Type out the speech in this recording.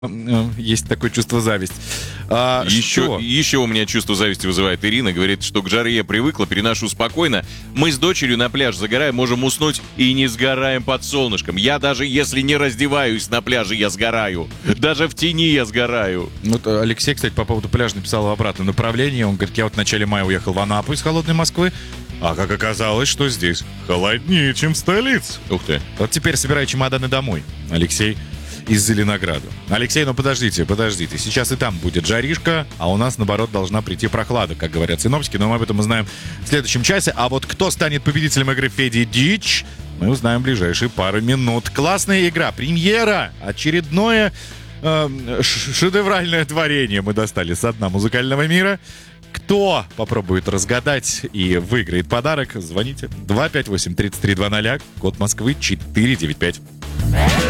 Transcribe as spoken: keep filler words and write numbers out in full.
Есть такое чувство зависти. А, еще, еще у меня чувство зависти вызывает Ирина. Говорит, что к жаре я привыкла, переношу спокойно. Мы с дочерью на пляж загораем, можем уснуть и не сгораем под солнышком. Я даже если не раздеваюсь на пляже, я сгораю. Даже в тени я сгораю. Вот Алексей, кстати, по поводу пляжа написал в обратном направлении. Он говорит, я вот в начале мая уехал в Анапу из холодной Москвы. А как оказалось, что здесь холоднее, чем в столице. Ух ты. Вот теперь собираю чемоданы домой. Алексей из Зеленограда. Алексей, ну подождите, подождите. Сейчас и там будет жаришка, а у нас, наоборот, должна прийти прохлада, как говорят синоптики. Но мы об этом узнаем в следующем часе. А вот кто станет победителем игры Феди Дич, мы узнаем в ближайшие пару минут. Классная игра, премьера, очередное э, шедевральное творение мы достали со дна музыкального мира. Кто попробует разгадать и выиграет подарок, звоните два пять восемь тридцать три двадцать, код Москвы четыреста девяносто пять.